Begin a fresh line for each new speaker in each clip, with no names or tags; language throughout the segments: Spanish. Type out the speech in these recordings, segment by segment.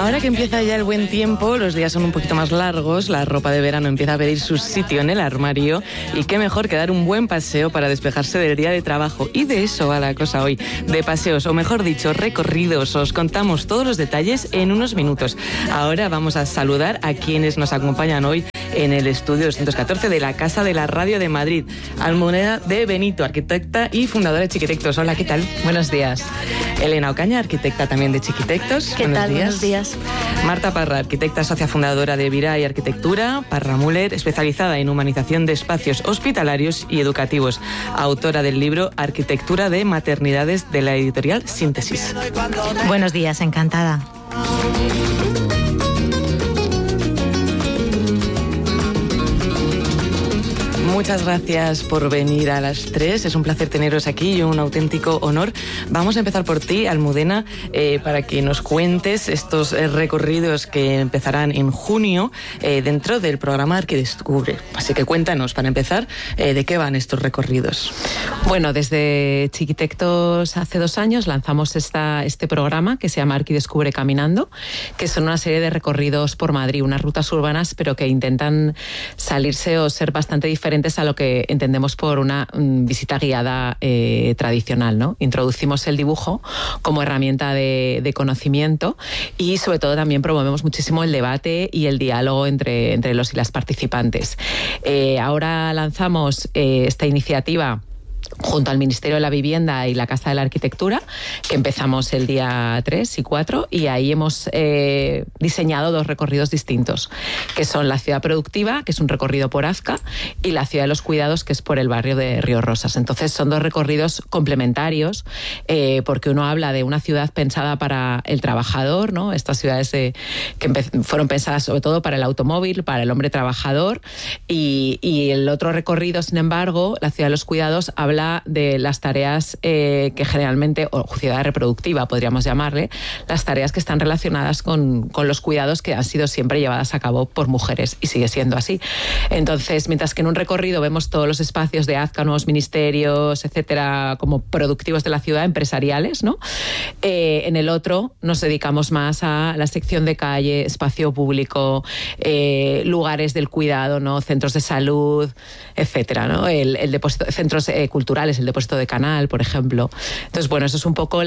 Ahora que empieza ya el buen tiempo, los días son un poquito más largos, la ropa de verano empieza a pedir su sitio en el armario y qué mejor que dar un buen paseo para despejarse del día de trabajo. Y de eso va la cosa hoy, de paseos, o mejor dicho, recorridos. Os contamos todos los detalles en unos minutos. Ahora vamos a saludar a quienes nos acompañan hoy en el estudio 214 de la Casa de la Radio de Madrid. Almudena de Benito, arquitecta y fundadora de Chiquitectos. Hola, ¿qué tal?
Buenos días.
Elena Ocaña, arquitecta también de Chiquitectos.
¿Qué tal? Buenos días.
Marta Parra, arquitecta socia fundadora de Viray Arquitectura. Parra Müller, especializada en humanización de espacios hospitalarios y educativos. Autora del libro Arquitectura de Maternidades, de la editorial Síntesis.
Buenos días, encantada.
Muchas gracias por venir a las 3. Es un placer teneros aquí y un auténtico honor. Vamos a empezar por ti, Almudena, para que nos cuentes estos recorridos que empezarán en junio dentro del programa Arquidescubre. Así que cuéntanos, para empezar, ¿de qué van estos recorridos?
Bueno, desde Chiquitectos hace 2 años lanzamos este programa que se llama Arquidescubre Caminando, que son una serie de recorridos por Madrid, unas rutas urbanas, pero que intentan salirse o ser bastante diferentes a lo que entendemos por una visita guiada tradicional, ¿no? Introducimos el dibujo como herramienta de conocimiento y sobre todo también promovemos muchísimo el debate y el diálogo entre los y las participantes. Ahora lanzamos esta iniciativa junto al Ministerio de la Vivienda y la Casa de la Arquitectura, que empezamos el día 3 y 4, y ahí hemos diseñado 2 recorridos distintos, que son la Ciudad Productiva, que es un recorrido por Azca, y la Ciudad de los Cuidados, que es por el barrio de Río Rosas. Entonces son 2 recorridos complementarios, porque uno habla de una ciudad pensada para el trabajador, ¿no? Estas ciudades que fueron pensadas sobre todo para el automóvil, para el hombre trabajador, y el otro recorrido, sin embargo, la Ciudad de los Cuidados, habla de las tareas que generalmente, o ciudad reproductiva podríamos llamarle, las tareas que están relacionadas con los cuidados que han sido siempre llevadas a cabo por mujeres y sigue siendo así. Entonces, mientras que en un recorrido vemos todos los espacios de Azca, nuevos ministerios, etcétera, como productivos de la ciudad, empresariales, ¿no? En el otro nos dedicamos más a la sección de calle, espacio público, lugares del cuidado, ¿no? Centros de salud, etcétera, ¿no? El depósito, centros culturales, el depósito de Canal, por ejemplo. Entonces, bueno, eso es un poco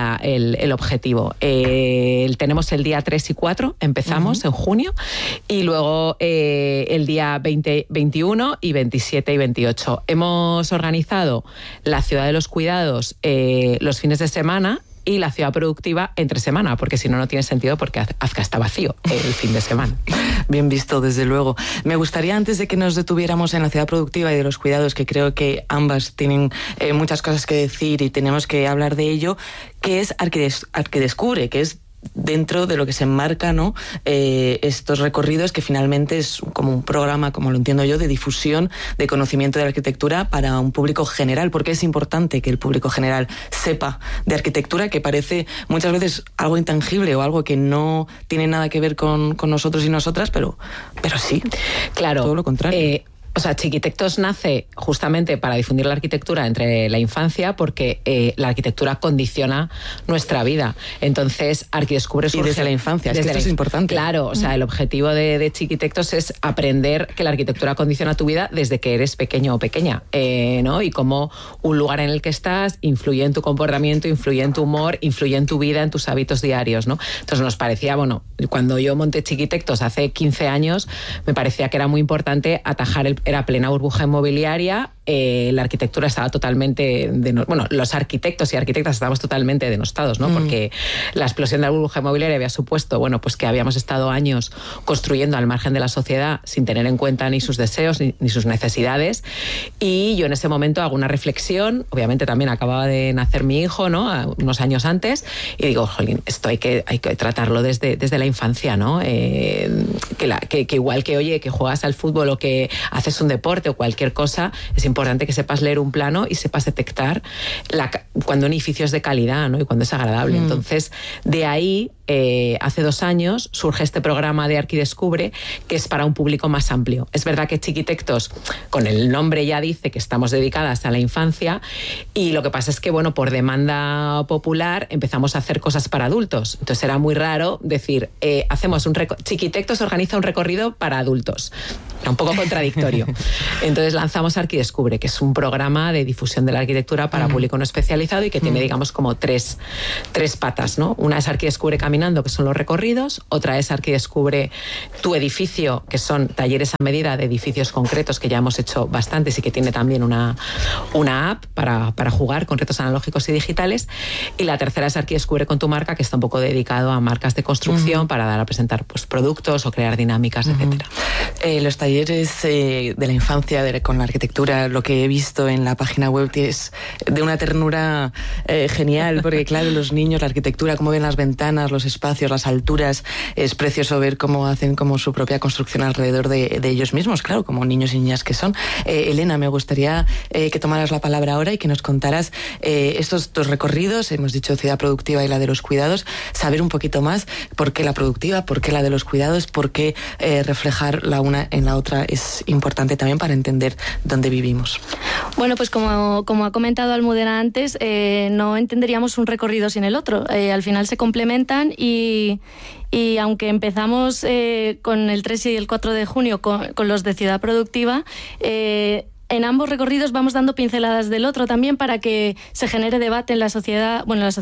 el objetivo. Tenemos el día 3 y 4, empezamos en junio, y luego el día 20, 21 y 27 y 28. Hemos organizado la Ciudad de los Cuidados los fines de semana y la Ciudad Productiva entre semana, porque si no, no tiene sentido, porque Azca está vacío el fin de semana.
Bien visto, desde luego. Me gustaría, antes de que nos detuviéramos en la Ciudad Productiva y de los cuidados, que creo que ambas tienen muchas cosas que decir y tenemos que hablar de ello, que es Arquidescubre, que es dentro de lo que se enmarca, ¿no? Estos recorridos, que finalmente es como un programa, como lo entiendo yo, de difusión, de conocimiento de la arquitectura para un público general, porque es importante que el público general sepa de arquitectura, que parece muchas veces algo intangible o algo que no tiene nada que ver con nosotros y nosotras, pero sí,
claro,
todo lo contrario.
O sea, Chiquitectos nace justamente para difundir la arquitectura entre la infancia, porque la arquitectura condiciona nuestra vida. Entonces, Arquidescubre surge...
Y desde la infancia, es que esto es importante.
Claro, o sea, el objetivo de Chiquitectos es aprender que la arquitectura condiciona tu vida desde que eres pequeño o pequeña, ¿no? Y cómo un lugar en el que estás influye en tu comportamiento, influye en tu humor, influye en tu vida, en tus hábitos diarios, ¿no? Entonces nos parecía, bueno, cuando yo monté Chiquitectos hace 15 años, me parecía que era muy importante atajar era plena burbuja inmobiliaria, la arquitectura estaba totalmente... los arquitectos y arquitectas estábamos totalmente denostados, ¿no? Porque la explosión de la burbuja inmobiliaria había supuesto, bueno, pues que habíamos estado años construyendo al margen de la sociedad sin tener en cuenta ni sus deseos ni sus necesidades, y yo en ese momento hago una reflexión. Obviamente también acababa de nacer mi hijo, ¿no? Unos años antes, y digo, jolín, esto hay que tratarlo desde la infancia, ¿no? Que igual que, oye, que juegas al fútbol o que haces un deporte o cualquier cosa, es importante que sepas leer un plano y sepas detectar cuando un edificio es de calidad, ¿no? Y cuando es agradable. Entonces, de ahí hace 2 años surge este programa de Arquidescubre, que es para un público más amplio. Es verdad que Chiquitectos, con el nombre ya dice que estamos dedicadas a la infancia, y lo que pasa es que, bueno, por demanda popular empezamos a hacer cosas para adultos. Entonces era muy raro decir, Chiquitectos organiza un recorrido para adultos. Era un poco contradictorio. Entonces lanzamos Arquidescubre, que es un programa de difusión de la arquitectura para público no especializado y que tiene, digamos, como tres patas, ¿no? Una es Arquidescubre Caminando, que son los recorridos; otra es Arquidescubre Tu Edificio, que son talleres a medida de edificios concretos, que ya hemos hecho bastantes y que tiene también una app para jugar con retos analógicos y digitales; y la tercera es Arquidescubre con tu marca, que está un poco dedicado a marcas de construcción para dar a presentar, pues, productos o crear dinámicas, etcétera.
Los talleres de la infancia con la arquitectura, lo que he visto en la página web es de una ternura genial, porque claro, los niños, la arquitectura, cómo ven las ventanas, los espacios, las alturas, es precioso ver cómo hacen como su propia construcción alrededor de ellos mismos, claro, como niños y niñas que son. Elena, me gustaría que tomaras la palabra ahora y que nos contaras estos 2 recorridos, hemos dicho Ciudad Productiva y la de los cuidados, saber un poquito más por qué la productiva, por qué la de los cuidados, por qué reflejar la una en la otra es importante también para entender dónde vivimos.
Bueno, pues como ha comentado Almudena antes, no entenderíamos un recorrido sin el otro. Al final se complementan y aunque empezamos con el 3 y el 4 de junio con los de Ciudad Productiva, en ambos recorridos vamos dando pinceladas del otro también para que se genere debate en la sociedad,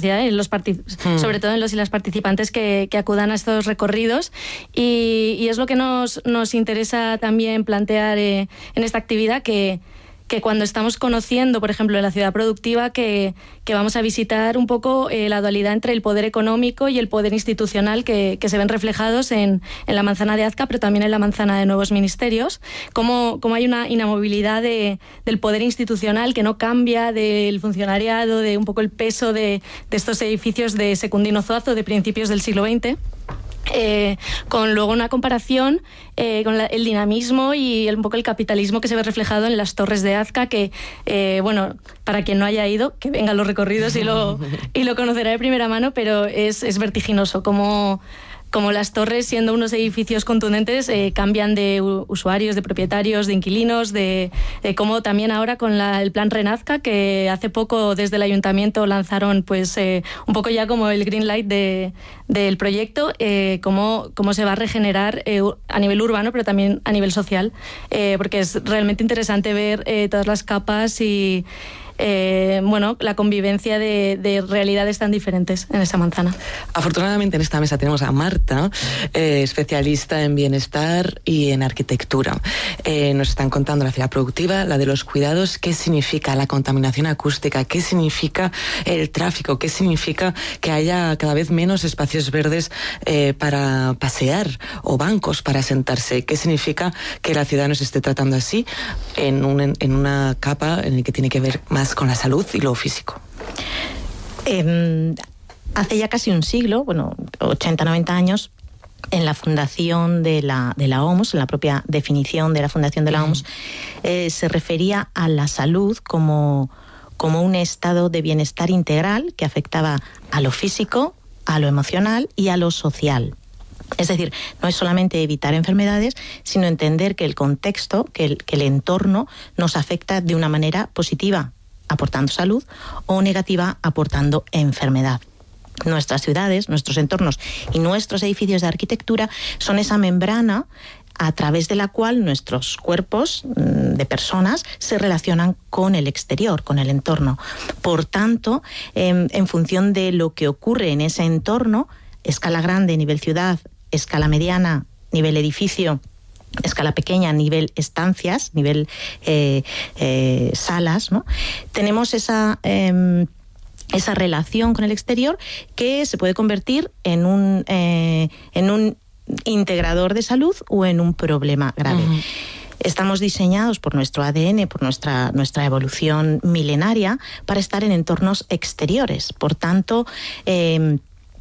sobre todo en los y las participantes que acudan a estos recorridos, y es lo que nos interesa también plantear en esta actividad, que cuando estamos conociendo, por ejemplo, en la Ciudad Productiva, que vamos a visitar un poco la dualidad entre el poder económico y el poder institucional que se ven reflejados en la manzana de Azca, pero también en la manzana de Nuevos Ministerios, cómo hay una inamovilidad del poder institucional que no cambia, del funcionariado, de un poco el peso de estos edificios de Secundino Zuazo de principios del siglo XX. Con luego una comparación con el dinamismo y un poco el capitalismo que se ve reflejado en las torres de Azca, que, bueno, para quien no haya ido, que vengan los recorridos y lo conocerá de primera mano, pero es vertiginoso como las torres, siendo unos edificios contundentes, cambian de usuarios, de propietarios, de inquilinos, de cómo también ahora con el plan Renazca, que hace poco desde el ayuntamiento lanzaron, pues, un poco ya como el green light del proyecto, cómo se va a regenerar a nivel urbano, pero también a nivel social, porque es realmente interesante ver todas las capas y la convivencia de realidades tan diferentes en esa manzana.
Afortunadamente en esta mesa tenemos a Marta, especialista en bienestar y en arquitectura. Nos están contando la ciudad productiva, la de los cuidados, qué significa la contaminación acústica, qué significa el tráfico, qué significa que haya cada vez menos espacios verdes para pasear o bancos para sentarse, qué significa que la ciudad nos esté tratando así en una capa en la que tiene que ver más con la salud y lo físico.
Hace ya casi un siglo, 80, 90 años, en la fundación de la OMS, en la propia definición de la fundación de la OMS, se refería a la salud como un estado de bienestar integral que afectaba a lo físico, a lo emocional y a lo social. Es decir, no es solamente evitar enfermedades, sino entender que el contexto, que el entorno nos afecta de una manera positiva, aportando salud, o negativa, aportando enfermedad. Nuestras ciudades, nuestros entornos y nuestros edificios de arquitectura son esa membrana a través de la cual nuestros cuerpos de personas se relacionan con el exterior, con el entorno. Por tanto, en función de lo que ocurre en ese entorno, escala grande, nivel ciudad, escala mediana, nivel edificio, escala pequeña, nivel estancias, nivel salas, ¿no? Tenemos esa relación con el exterior que se puede convertir en un integrador de salud o en un problema grave. Uh-huh. Estamos diseñados por nuestro ADN, por nuestra evolución milenaria, para estar en entornos exteriores. Por tanto,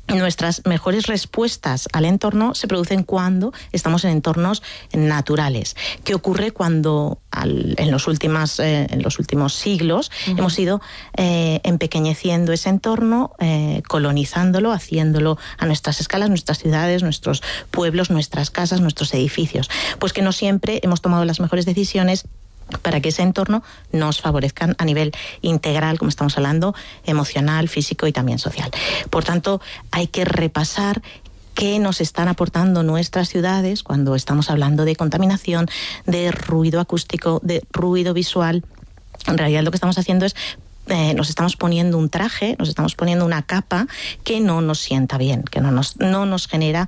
nuestras mejores respuestas al entorno se producen cuando estamos en entornos naturales. ¿Qué ocurre cuando en los últimos siglos hemos ido empequeñeciendo ese entorno, colonizándolo, haciéndolo a nuestras escalas, nuestras ciudades, nuestros pueblos, nuestras casas, nuestros edificios? Pues que no siempre hemos tomado las mejores decisiones para que ese entorno nos favorezca a nivel integral, como estamos hablando, emocional, físico y también social. Por tanto, hay que repasar qué nos están aportando nuestras ciudades cuando estamos hablando de contaminación, de ruido acústico, de ruido visual. En realidad lo que estamos haciendo es nos estamos poniendo un traje, nos estamos poniendo una capa que no nos sienta bien, que no nos genera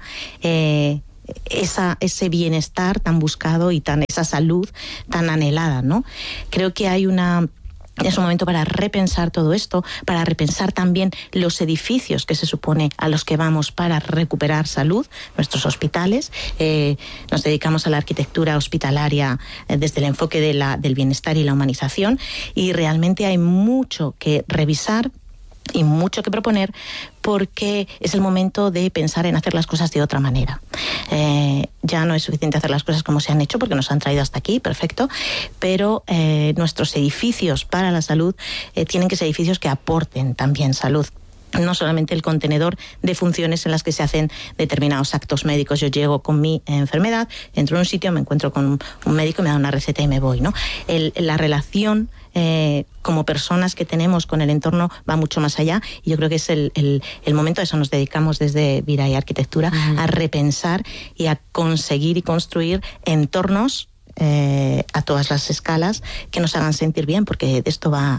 ese bienestar tan buscado y esa salud tan anhelada, ¿no? Creo que es un momento para repensar todo esto, para repensar también los edificios que se supone a los que vamos para recuperar salud, nuestros hospitales. Nos dedicamos a la arquitectura hospitalaria desde el enfoque del bienestar y la humanización, y realmente hay mucho que revisar y mucho que proponer, porque es el momento de pensar en hacer las cosas de otra manera. Ya no es suficiente hacer las cosas como se han hecho, porque nos han traído hasta aquí, perfecto, pero nuestros edificios para la salud tienen que ser edificios que aporten también salud. No solamente el contenedor de funciones en las que se hacen determinados actos médicos. Yo llego con mi enfermedad, entro en un sitio, me encuentro con un médico, me da una receta y me voy, ¿no? La relación como personas que tenemos con el entorno va mucho más allá, y yo creo que es el momento, a eso nos dedicamos desde Vida y Arquitectura, a repensar y a conseguir y construir entornos a todas las escalas que nos hagan sentir bien, porque de esto va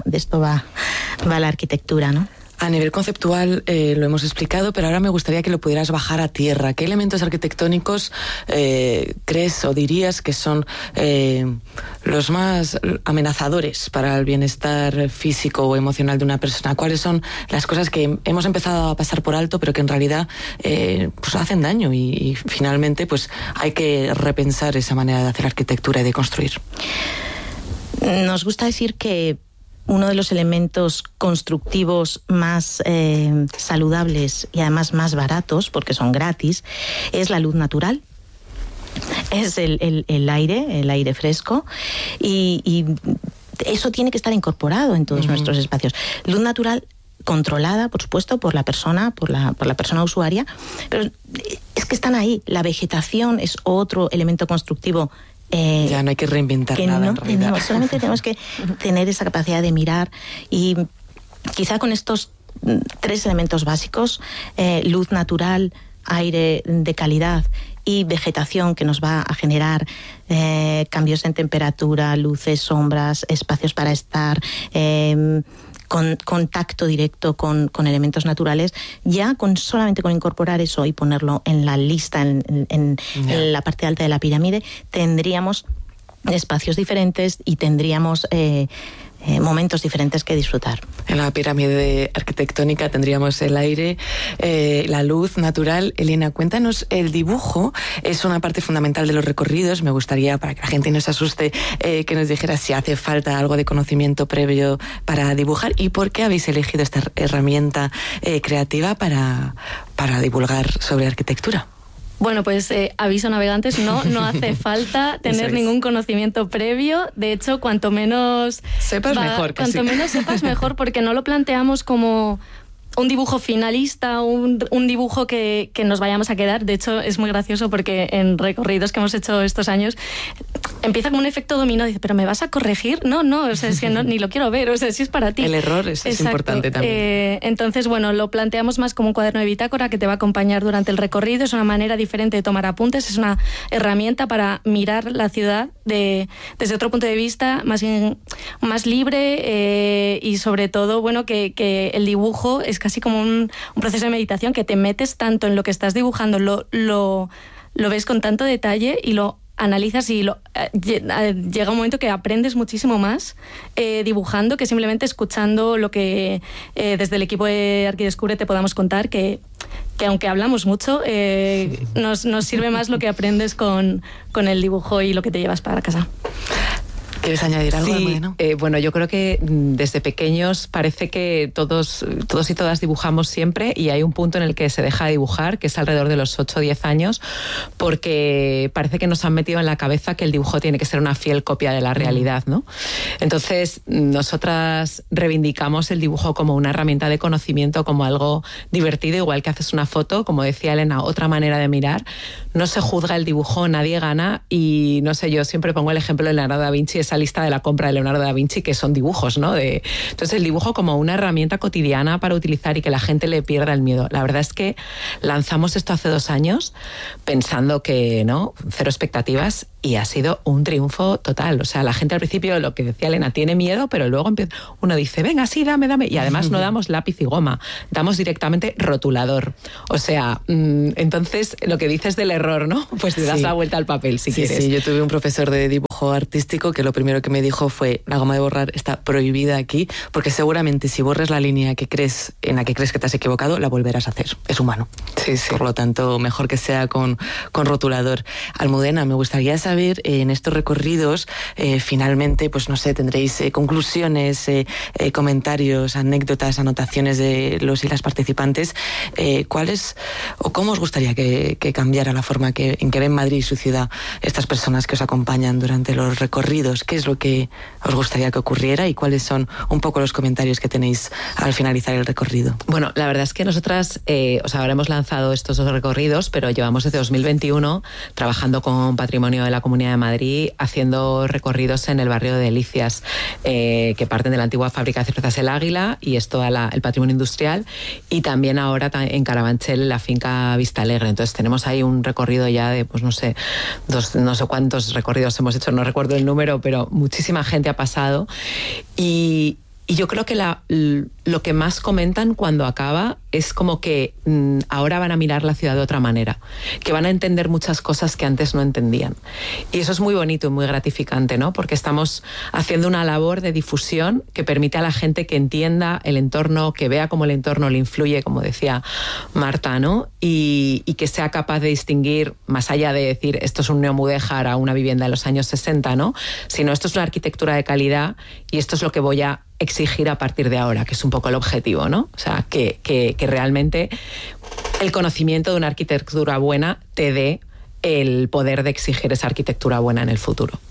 la arquitectura, ¿no?
A nivel conceptual lo hemos explicado, pero ahora me gustaría que lo pudieras bajar a tierra. ¿Qué elementos arquitectónicos crees o dirías que son los más amenazadores para el bienestar físico o emocional de una persona? ¿Cuáles son las cosas que hemos empezado a pasar por alto, pero que en realidad pues hacen daño y finalmente pues hay que repensar esa manera de hacer arquitectura y de construir?
Nos gusta decir que uno de los elementos constructivos más saludables y además más baratos, porque son gratis, es la luz natural. Es el aire fresco, y eso tiene que estar incorporado en todos nuestros espacios. Luz natural controlada, por supuesto, por la persona usuaria, pero es que están ahí. La vegetación es otro elemento constructivo.
Ya no hay que reinventar nada, en realidad.
No, solamente tenemos que tener esa capacidad de mirar, y quizá con estos 3 elementos básicos, luz natural, aire de calidad y vegetación que nos va a generar cambios en temperatura, luces, sombras, espacios para estar, con contacto directo con elementos naturales, ya solamente con incorporar eso y ponerlo en la lista, en la parte alta de la pirámide, tendríamos espacios diferentes y tendríamos momentos diferentes que disfrutar.
En la pirámide arquitectónica tendríamos el aire, la luz natural. Elena, cuéntanos, el dibujo es una parte fundamental de los recorridos. Me gustaría, para que la gente no se asuste, que nos dijeras si hace falta algo de conocimiento previo para dibujar y por qué habéis elegido esta herramienta creativa para divulgar sobre arquitectura.
Bueno, pues aviso navegantes, no hace falta tener ningún conocimiento previo. De hecho, cuanto menos
sepas mejor.
Cuanto menos sepas mejor, porque no lo planteamos como un dibujo finalista, un dibujo que nos vayamos a quedar. De hecho, es muy gracioso porque en recorridos que hemos hecho estos años empieza como un efecto dominó. Dice, ¿pero me vas a corregir? No, o sea, es que no, ni lo quiero ver, o sea, si es para ti.
El error es importante también.
Entonces, bueno, lo planteamos más como un cuaderno de bitácora que te va a acompañar durante el recorrido. Es una manera diferente de tomar apuntes, es una herramienta para mirar la ciudad desde otro punto de vista más libre, y sobre todo, bueno, que el dibujo es casi como un proceso de meditación, que te metes tanto en lo que estás dibujando, lo ves con tanto detalle y lo analizas, y llega un momento que aprendes muchísimo más dibujando que simplemente escuchando lo que desde el equipo de Arquidescubre te podamos contar, que aunque hablamos mucho, nos sirve más lo que aprendes con el dibujo y lo que te llevas para casa.
¿Quieres añadir algo?
Sí, bueno, yo creo que desde pequeños parece que todos y todas dibujamos siempre, y hay un punto en el que se deja de dibujar, que es alrededor de los 8 o 10 años, porque parece que nos han metido en la cabeza que el dibujo tiene que ser una fiel copia de la realidad, ¿no? Entonces, nosotras reivindicamos el dibujo como una herramienta de conocimiento, como algo divertido, igual que haces una foto, como decía Elena, otra manera de mirar. No se juzga el dibujo, nadie gana, y no sé, yo siempre pongo el ejemplo de Leonardo da Vinci, esa lista de la compra de Leonardo da Vinci, que son dibujos, ¿no? Entonces el dibujo como una herramienta cotidiana para utilizar y que la gente le pierda el miedo. La verdad es que lanzamos esto hace 2 años pensando que, ¿no?, cero expectativas, y ha sido un triunfo total. O sea, la gente al principio, lo que decía Elena, tiene miedo, pero luego uno dice, venga, sí, dame. Y además no damos lápiz y goma, damos directamente rotulador. O sea, entonces lo que dices del error, ¿no? Pues le das la vuelta al papel si quieres.
Sí, yo tuve un profesor de dibujo artístico que lo primero que me dijo fue, la goma de borrar está prohibida aquí, porque seguramente si borras la línea en la que crees que te has equivocado, la volverás a hacer. Es humano. Sí. Por lo tanto, mejor que sea con rotulador. Almudena, me gustaría saber, en estos recorridos, finalmente, pues no sé, tendréis conclusiones, comentarios, anécdotas, anotaciones de los y las participantes. ¿Cuáles o cómo os gustaría que cambiara la forma en que ven Madrid y su ciudad estas personas que os acompañan durante los recorridos? ¿Qué es lo que os gustaría que ocurriera y cuáles son un poco los comentarios que tenéis al finalizar el recorrido?
Bueno, la verdad es que nosotras, ahora hemos lanzado estos 2 recorridos, pero llevamos desde 2021 trabajando con Patrimonio de la Comunidad de Madrid, haciendo recorridos en el barrio de Delicias, que parten de la antigua fábrica de cervezas El Águila, y es todo el patrimonio industrial, y también ahora en Carabanchel, en la finca Vista Alegre. Entonces tenemos ahí un recorrido ya de, pues no sé cuántos recorridos hemos hecho, no recuerdo el número, pero muchísima gente ha pasado, y yo creo que lo que más comentan cuando acaba es como que ahora van a mirar la ciudad de otra manera, que van a entender muchas cosas que antes no entendían. Y eso es muy bonito y muy gratificante, ¿no? Porque estamos haciendo una labor de difusión que permite a la gente que entienda el entorno, que vea cómo el entorno le influye, como decía Marta, ¿no? Y que sea capaz de distinguir, más allá de decir esto es un neomudéjar a una vivienda de los años 60, ¿no? Sino esto es una arquitectura de calidad y esto es lo que voy a exigir a partir de ahora, que es un poco el objetivo, ¿no? O sea, que realmente el conocimiento de una arquitectura buena te dé el poder de exigir esa arquitectura buena en el futuro.